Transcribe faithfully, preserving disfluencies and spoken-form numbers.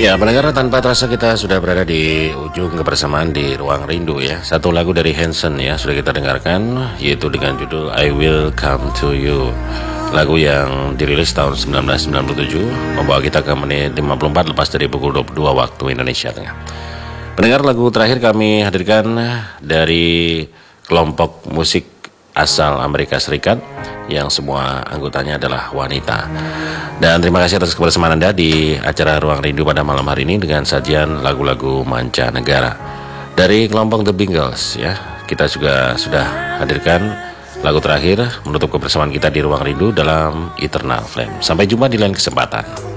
Ya, pendengar, tanpa terasa kita sudah berada di ujung kebersamaan di Ruang Rindu ya. Satu lagu dari Hanson ya sudah kita dengarkan, yaitu dengan judul I Will Come To You. Lagu yang dirilis tahun seribu sembilan ratus sembilan puluh tujuh, membawa kita ke menit lima puluh empat lepas dari pukul dua puluh dua waktu Indonesia Tengah. Pendengar, lagu terakhir kami hadirkan dari kelompok musik asal Amerika Serikat yang semua anggotanya adalah wanita. Dan terima kasih atas kebersamaan Anda di acara Ruang Rindu pada malam hari ini dengan sajian lagu-lagu mancanegara dari kelompok The Bingles ya. Kita juga sudah hadirkan lagu terakhir menutup kebersamaan kita di Ruang Rindu dalam Eternal Flame. Sampai jumpa di lain kesempatan.